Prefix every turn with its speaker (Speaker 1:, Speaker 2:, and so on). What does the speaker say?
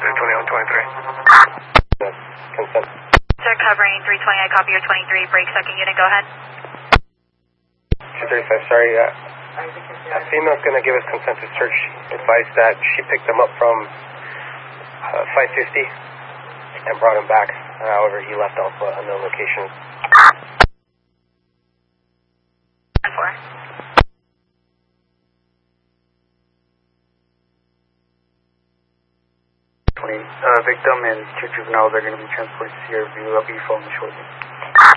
Speaker 1: 2123. Consent.
Speaker 2: Sir, covering 320, I copy your 23, brake second unit, go ahead.
Speaker 1: 235, sorry, a female's going to give us consent to search. Advise that she picked them up from 550 and brought him back. However, he left off another location.
Speaker 2: 4.
Speaker 1: Victim and 2 juveniles are going to be transported to CRV. I'll be following shortly.